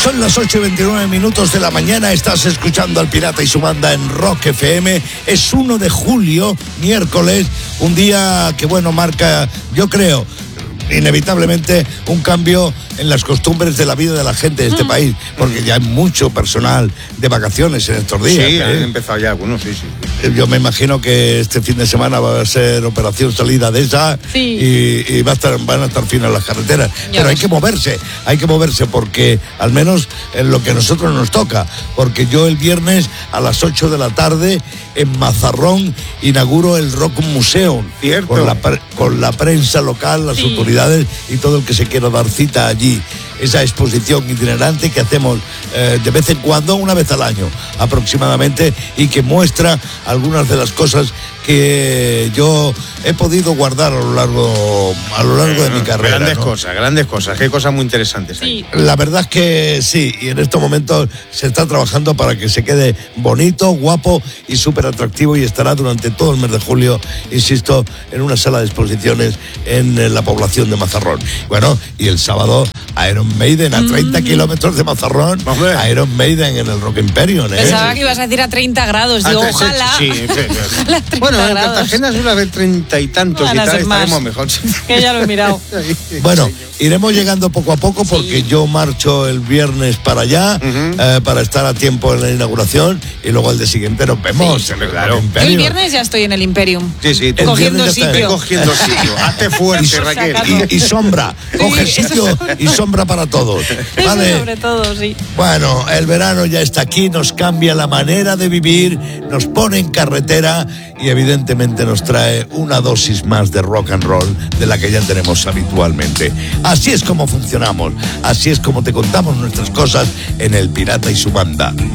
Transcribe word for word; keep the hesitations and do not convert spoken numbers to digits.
Son las ocho y veintinueve minutos de la mañana. Estás escuchando al Pirata y su banda en Rock F M. Es uno de julio, miércoles, un día que, bueno, marca, yo creo, inevitablemente un cambio en las costumbres de la vida de la gente de este mm. país, porque ya hay mucho personal de vacaciones en estos días. Sí, ¿eh? han empezado ya algunos, sí, sí. Yo me imagino que este fin de semana va a ser operación salida de esa sí. y, y va a estar, van a estar finas las carreteras. Ya Pero ves. hay que moverse, hay que moverse porque al menos en lo que a nosotros nos toca, porque yo el viernes a las ocho de la tarde en Mazarrón inauguro el Rock Museum. Cierto. Con la, con la prensa local, las sí. autoridades y todo el que se quiera dar cita allí. Esa exposición itinerante que hacemos eh, de vez en cuando, una vez al año aproximadamente, y que muestra algunas de las cosas que yo he podido guardar a lo largo a lo largo de mi carrera. Grandes ¿no? cosas, grandes cosas, qué cosas muy interesantes sí. hay. La verdad es que sí, y en estos momentos se está trabajando para que se quede bonito, guapo y súper atractivo, y estará durante todo el mes de julio, insisto, en una sala de exposiciones en la población de Mazarrón. Bueno, y el sábado Iron Maiden a treinta mm. kilómetros de Mazarrón, Hombre. Iron Maiden en el Rock Imperium. ¿eh? Pensaba que ibas a decir a treinta grados, digo, Ah, ojalá. Sí, sí, sí. Ojalá treinta Bueno, en grados. Cartagena suele haber treinta y tantos Van y a tal, ser más. estaremos mejor. Que ya lo he mirado. Bueno, iremos llegando poco a poco porque sí. yo marcho el viernes para allá, uh-huh. eh, para estar a tiempo en la inauguración, y luego el de siguiente nos vemos sí, en el claro. Yo el viernes ya estoy en el Imperium. Sí, sí. El cogiendo sitio. Cogiendo sitio. Hazte fuerte, Raquel. Y, y sombra. Sí, Coge sitio eso... y sombra para todos. ¿Vale? Eso sobre todo, sí. Bueno, el verano ya está aquí, nos cambia la manera de vivir, nos pone en carretera y evidentemente nos trae una dosis más de rock and roll de la que ya tenemos habitualmente. Así es como funcionamos, así es como te contamos nuestras cosas en El Pirata y su banda.